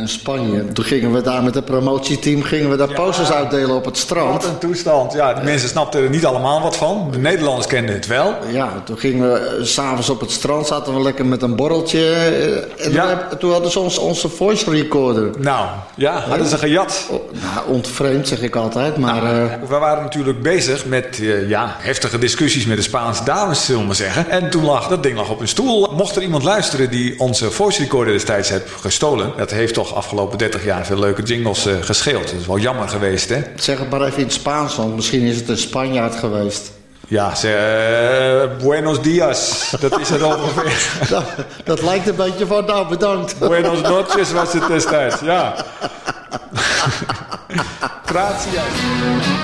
en Spanje. Toen gingen we daar met het promotieteam posters uitdelen op het strand. Wat een toestand. Ja, de mensen snapten er niet allemaal wat van. De Nederlanders kenden het wel. Ja, toen gingen we 's avonds op het strand, zaten we lekker met een borreltje. En toen hadden ze onze voice recorder. Nou, ja, hadden ze gejat. Ontvreemd zeg ik altijd, maar... We waren natuurlijk bezig met heftige discussies met de Spaanse dames, zullen we maar zeggen. En toen dat ding lag op een stoel. Mocht er iemand luisteren die onze voice recorder destijds heeft gestolen, dat heeft toch afgelopen 30 jaar veel leuke jingles gescheeld. Dat is wel jammer geweest, hè? Zeg het maar even in het Spaans, want misschien is het een Spanjaard geweest. Ja, buenos dias. Dat is het ongeveer. Dat lijkt een beetje van, nou bedankt. Buenos noches was het destijds, ja. Gracias.